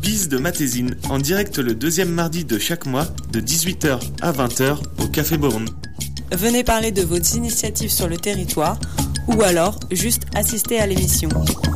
Bise de Matésine, en direct le deuxième mardi de chaque mois, de 18h à 20h, au Café Beaune. Venez parler de vos initiatives sur le territoire, ou alors juste assister à l'émission.